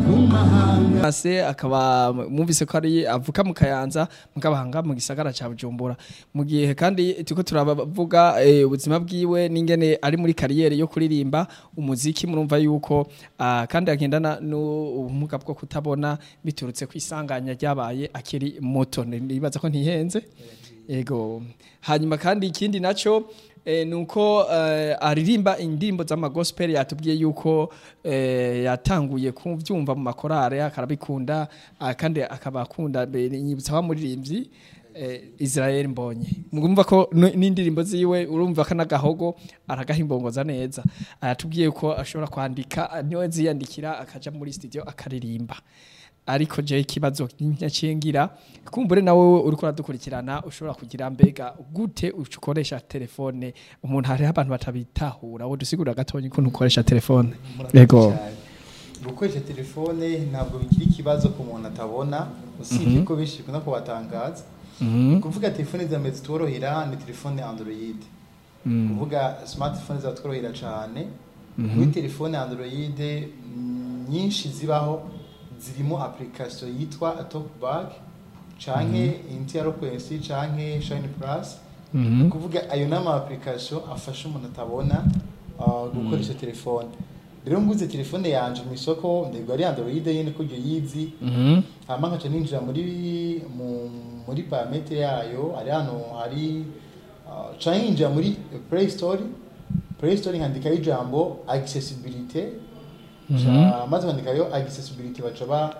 ase akaba mumvise ko ari avuka mu Kayanza mugabahanga mu gisagara ca Bujumbura mu gihe kandi tuko turabavuga ubuzima bwiwe n'ingene ari muri kariyere yo kuririmba umuziki murumva yuko kandi agendana n'ubumuga bwo kutabona biturutse kwisanganya ryabaye akiri moto nibaza ko ntihenze yego hanyuma kandi ikindi naco nuko aririmba indirimbo z'amagospel yatubwiye yuko yatanguye kuvyumva mu makorare akarabikunda kandi akabakunda nyibutsa wa muririmbyi Israel Mbonye mugumva ko n'indirimbo ziwe urumva kana gahogo aragahimbongoza neza yatubwiye ko ashobora kwandika niwe ziyandikira akaja muri studio akaririmba ariko je ikibazo nyacingira kumbure nawe uriko radukurikirana ushobora kugira mbega gute ukoresha telefone umuntu hari abantu batabitahura wo dusigura gatonyi ko ntukoresha telefone yego gukoresha telefone ntabwo bikiri kibazo ku muntu atabona usibye ko bishikuna ko batangaza kuvuga telefone zameze tworohera ni telefone Android kuvuga smartphone zatworohera cyane kuri telefone Android nyinshi zibaho zirimo application yitwa Talkback canke Interloquence canke Shine Plus kuvuga ayo nama application afasha umuntu atabona gukoresha telefone rero nguze telefone yanje mu isoko ndego ari Android yene ko ryo yizi hama nkaca ninjira muri parametre yayo ari hano hari change muri Play Store nkandika ijambo accessibility maze bandikayo accessibility bacaba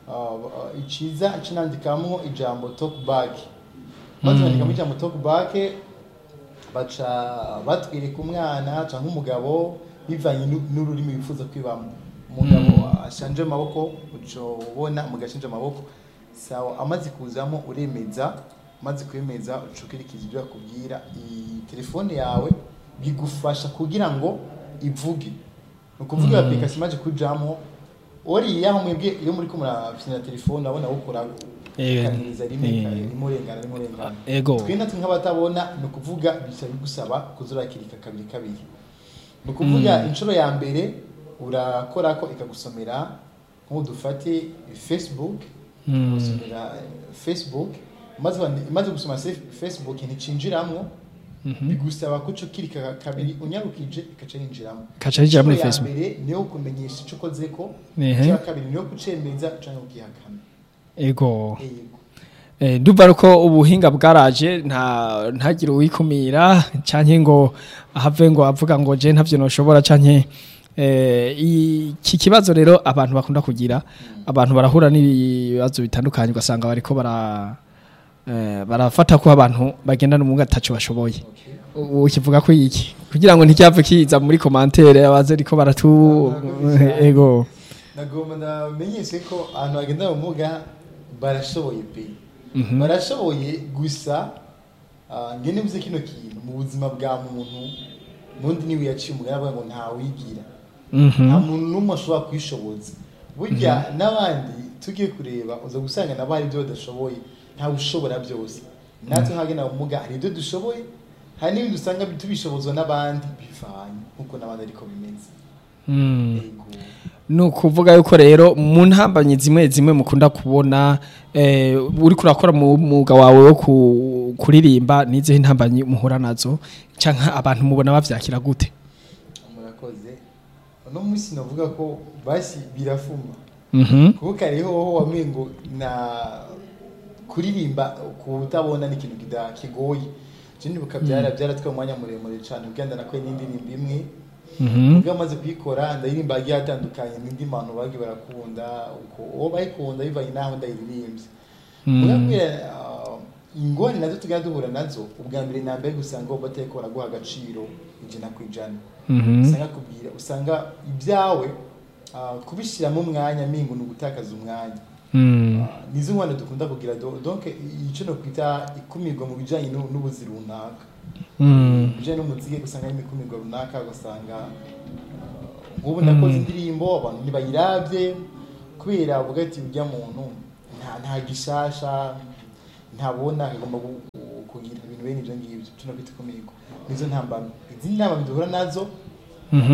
ikiza cinandikamo ijambo Talkback maze bandikamo ijambo Talkback baca batwirika umwana cyangwa umugabo bivanye n'ururimi bifuza kwibamo umugabo ashanje amaboko uco ubona mugashanje amaboko sawa amazi kuzamo uremeza maze kwemeza ucukirikiza ibyo akubwira i telefone yawe bigufasha kugira ngo ivuge nukuvuga application maje kujamo ori yaho mwebwe iyo muri ko murafina telefone abona ukora kaniriza rimwe rimurengana ego twenda nk'abatabona nukuvuga bisa bigusaba kuzurakirika kabiri nukuvuga inshuro ya mbere urakora ko ikagusomera nko dufate Facebook usomera Facebook maze gusoma Facebook nticinjiramwo bigusaba ko cukirika kabiri unyarukije ikacinjiramo kacinjira muri Facebook mbere niyo kumenyesha ico kozeko cya kabiri niyo kucemeza canke ukihakana ego duba ruko ubuhinga bwaraje ntagire uwikumira canke ngo ahave ngo avuga ngo je ntavyo noshobora canke iki kibazo rero abantu bakunda kugira abantu barahura n'ibibazo bitandukanye ugasanga bariko barafata ko abantu bagenda n'umuga ataco bashoboye ukivuga ko iki kugira ngo nticyave kiza muri commentaire abaze ariko baratu ego nagomba ndamenyeshe ko abantu bagenda n'umuga barashoboye pe barashoboye gusa ngene bize kino kintu mu buzima bwa muntu mundi niwe yaciye umugabo ngo nta wigira nta muntu numwe ashobora kwishoboza burya nabandi tugiye kureba uza gusanga nabari byo badashoboye nta ushobora byose natwe hagena umuga hari byo dushoboye hari n'ibindi usanga tubishobozwa n'abandi bivanye nkuko nabandi ariko bimeze nukuvuga yuko rero mu ntambanye zimwe mukunda kubona uri kurakora mu mwuga wawe wo kuririmba nize intambanye muhura nazo canka abantu mubona bavyakira gute murakoze no musi navuga ko basi birafuma kuko kariho wamengo na kuririmba kutabona ni ikintu kigoye cyane bukabyara byaratwe umwanya muremure cyane ugenda nakwe n'indirimbo imwe ubwo amaze kuyikora ndayirimba agiye atandukanye n'indi muntu bagi barakunda uko uwo bayikunda bivanye naho ndayiririmbye murabwira ingone nazo tugenda duhura nazo ubwa mbere nambaye gusanga uwo bateko baraguha agaciro ijana ku ijana usanga kubwira usanga ibyawe kubishyiramo umwanya mingo n'ugutakaza umwanya nizo nkwana dukunda kugira donc ico no kwita ikumirwa mu bijanye n'ubuzi runaka bijanye n'umuziki gusanga imikumirwa runaka gusanga ngubu nakoze indirimbo abantu nibayiravye kubera uvuga ati ujya muntu nta gishasha ntabona agomba kugira ibintu bene ibyo ngibyo cyo no kwita ikumirwa nizo ntambamye izindi nama biduhura nazo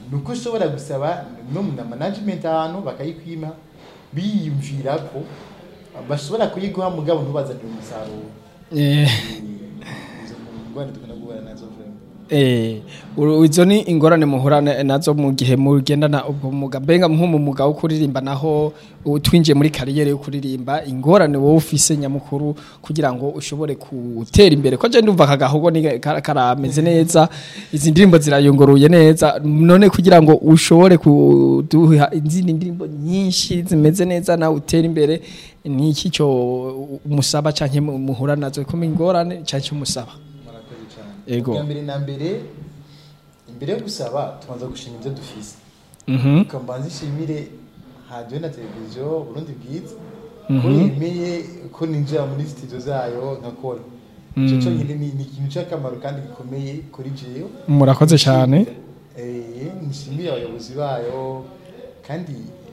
nuko ushobora gusaba no mu management ahantu bakayikwima biyumvira ko bashobora kuyiguha mugabo ntubazanire umusaruro izo ngorane dukunda guhura nazo izo ni ingorane muhura nazo mu gihe mugendana ubwo mugabenga nk'umwuga wo kuririmba naho twinjiye muri kariyeri yo kuririmba ingorane wowe ufise nyamukuru kugira ngo ushobore gutera imbere ko je ndumva kagahogo ni karameze neza izi ndirimbo zirayongoruye neza none kugira ngo ushobore kuduha izindi ndirimbo nyinshi zimeze neza na utera imbere ni iki cyo umusaba canke muhura nazo ko ingorane canke umusaba ego mbere na mbere imbere yo gusaba tubanza gushima ibyo dufise ukambanza ishimire radio na televiziyo Burundi Bwiza ko yemeye ko ninjira muri studio zayo nkakora ico cyo nyine ni ikintu cy'akamaro kandi gikomeye kuri jewe murakoze cyane nishimiye abayobozi bayo kandi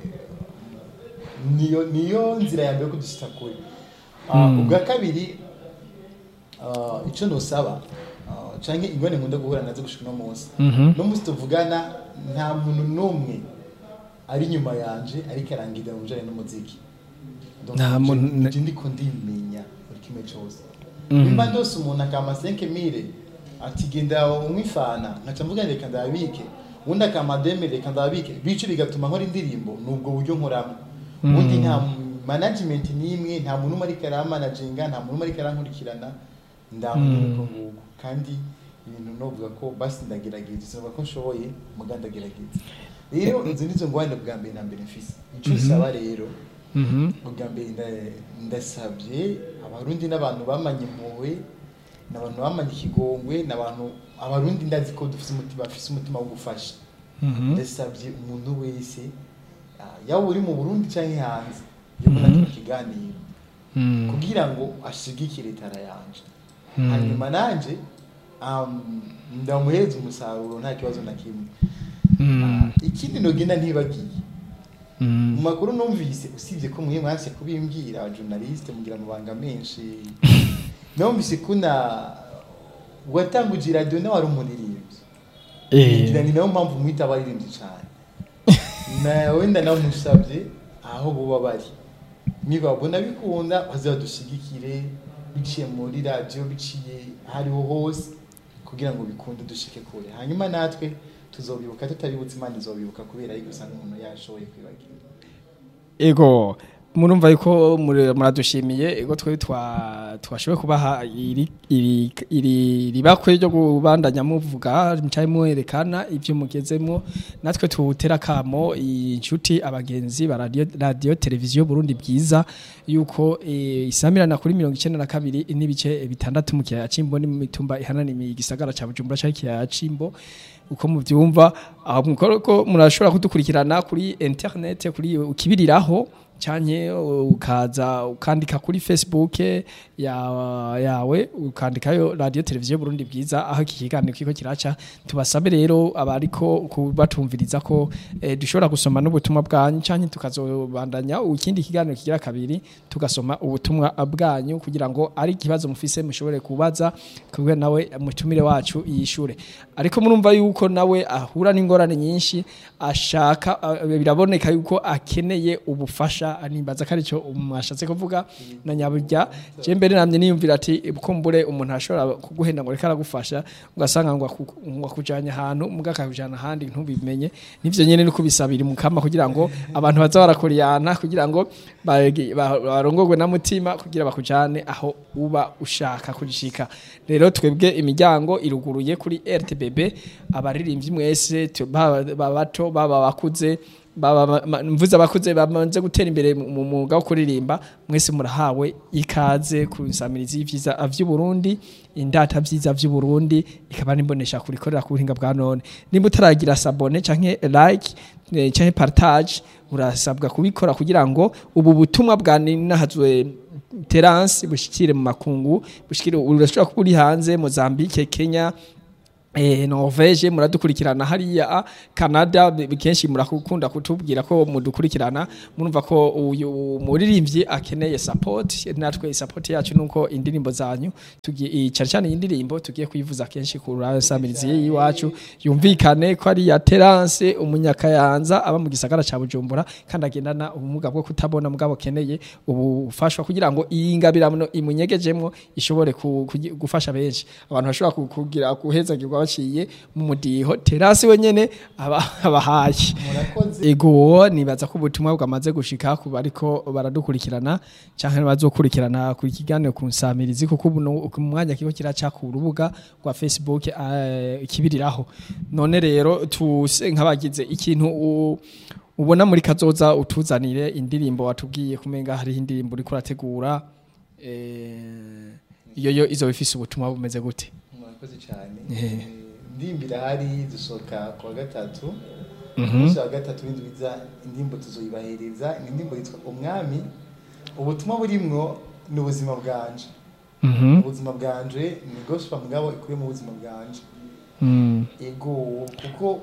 niyo nzira ya mbere kudushita kure ubwa kabiri ico nosaba canke ingone nkunda guhura nazo gushika no munsi no munsi tuvugana nta muntu numwe ari nyuma yanje ariko arangira ubujanye n'umuziki nta muntu ndiko ndimenya muri kimwe cyose nimba ndose umuntu akama 5000 ati genda umwifana nkaca mvuga reka ndabike undi akama 2000 reka ndabike bice bigatuma nkora indirimbo nubwo buryo nkoramo undi nta management nimwe nta muntu muri karamanaginga nta muntu muri karankurikirana ndamuko nguko kandi ibintu novuga ko basi ndagerageza sinaba ko nshoboye mugandagerageza rero izo nizo ngwande bwa mbere na mbere mfise ico isaba rero bwa mbere ndasabye abarundi n'abantu bamanye impuhwe n'abantu bamanye ikigongwe n'abantu abarundi ndazi ko dufise umutima bafise umutima wo gufasha ndasabye umuntu wese yawe uri mu Burundi canke hanze yobona ikiganiro kugira ngo ashigikire tara yanje hanyuma nanje ndamuhereza umusaruro nta kibazo na kimwe ikindi nogenda ntibagiye mu makuru numvise usibye ko mwe mwase kubimbwira abajournaliste mugira mubanga menshi numvise kuna watanguje radio na wari umuririmbyi ngira ni nayo mpamvu mwita abaririmbyi cyane na wenda namusabye aho buba bari nibabona bikunda bazadushigikire biciye muri radio biciye hariho hose kugira ngo bikunde dushike kure hanyuma natwe tuzobibuka tutabibutse Imana izobibuka kubera ari gusa n'umuntu yashoboye kwibagira ego murumva yuko muradushimiye ego twe twashoboye kubaha iri ribakwe ryo kubandanya muvuga mcaye muherekana ivyo mugezemo natwe tuwutera kamo inshuti abagenzi ba radio televiziyo Burundi Bwiza yuko isamirana kuri 92 n'ibice bitandatu mu kiyaya Cimbo ni mitumba ihanani igisagara ca Bujumbura ca kiyaya Cimbo uko muvyumva aho mukoroko murashobora kudukurikirana kuri internet kuri ukibiriraho cyane ukaza ukandika kuri Facebook yawe ukandikayo radio televiziyo Burundi Bwiza aho kikiganiro kiko kiraca tubasabe rero abariko kubatumviriza ko dushobora gusoma n'ubutumwa bwanyu cyane tukazobandanya ukindi kiganiro kigira kabiri tugasoma ubutumwa bwanyu kugira ngo ari kibazo mufise mushobore kubaza kubwe nawe mutumire wacu yishure ariko murumva yuko nawe ahura n'ingorane nyinshi ashaka biraboneka yuko akeneye ubufasha animbaza karico umashatse kuvuga na nyaburya je mbere namye niyumvira ati kumbure umuntu ashobora kuguhenda ngo reka aragufasha ugasanga ngo akujanya ahantu mugakajana handi ntubimenye nivyo nyene no kubisabira mukama kugira ngo abantu baza barakoriyana kugira ngo barongogwe na mutima kugira bakujane aho uba ushaka kujishika rero twebwe imiryango iruguruye kuri RTBB abaririmbyi mwese babato baba bakuze mvuza abakuze bamanze gutera imbere mu mwuga wo kuririmba mwese murahawe ikaze ku nsamirizi y'ivyiza vy'u Burundi indata vyiza vy'u Burundi ikaba nimbonesha kurikorera ku buhinga bwa none nimba utaragira sabone canke like canke partage urasabwa kubikora kugira ngo ubu butumwa bwa ninahazwe Terence bushikire mu makungu bushikire urashobora kuburi hanze Mozambique Kenya Norvege muradukurikirana hariya Canada kenshi murakunda kutubwira ko mudukurikirana murumva ko uyu muririmbyi akeneye support natwe support yacu nuko indirimbo zanyu tugiye cyane indirimbo tugiye kuyivuza kenshi ku rasamirizi yiwacu yumvikane ko ari ya Terence umunyakayanza aba mu gisagara ca Bujumbura kandi agendana ubumuga bwo kutabona mugabo keneye ubufashwa kugira ngo iyi ngabirano imunyegejemwo ishobore gufasha benshi abantu bashobora kugira guhezagirwa baciye mu mudiho Terasi wenyene abahaye ego nibaza ko ubutumwa bwamaze gushika ku bariko baradukurikirana canke bazokurikirana ku kiganiro ku nsamirizi kuko ubu mwanya kiko kiraca ku rubuga rwa Facebook kibiriraho none rero tuse nkabagize ikintu ubona muri kazoza utuzanire indirimbo watubwiye kumenga hari indirimbo uri kurategura iyo izo bifise ubutumwa bumeze gute murakoze cyane ndimbira hari dusoka kwa gatatu umunsi wa gatatu w'indwiza indimbo tuzoyibahereza indimbo yitwa umwami ubutumwa burimwo n'ubuzima bwanje ubuzima bwanje ni gospel mugabo ikuye mu buzima bwanje ego kuko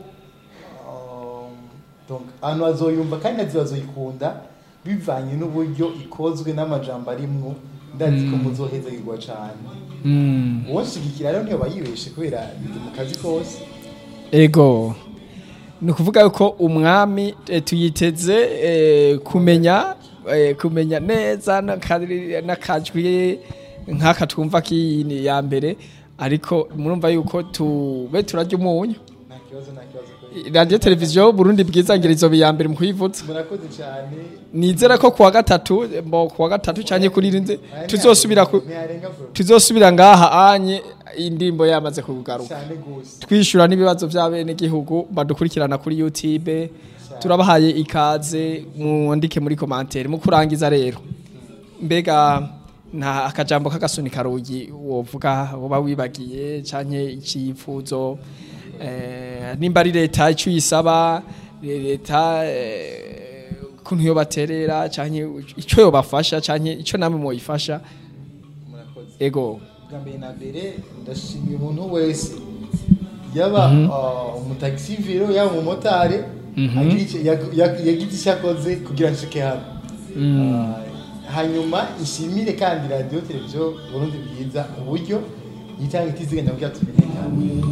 donc anu azoyumva kandi azoyikunda bivanye n'uburyo ikozwe n'amajambo arimwo ndazi ko muzohezagirwa cyane wonshigikira rero niyo bayibeshe kubera ndi mu kazi kose ego ni kuvuga ko umwami tuyiteze kumenya neza n'akajwi nk'aka twumva k'iyini ya mbere ariko murumva yuko tube turarya umunyu radio televiziyo Burundi bwiza ngirizo biyambere mu kuyivuza murakoze cyane nizera ko kuwa gatatu cyanye kuririnze tuzosubira ngaha anye indimbo yamaze kugaruka twishura n'ibibazo by'abene gihugu badukurikirana kuri YouTube turabahaye ikaze mwandike muri commentaire mu kurangiza rero mbega nta akajambo k'agasunika rugi wovuga woba wibagiye canke icifuzo nimba ari leta icyo yisaba leta kuntu yo baterera canke icyo yo bafasha canke icyo namwe moyifasha ego gambe na bere ndashimye umuntu wese yaba umutaxi vero yaba umumotari yagize ishakoze kugira nshike hano hanyuma ishimire kandi radio televiziyo Burundi bwiza uburyo yitanga itiziganya kugira tumenye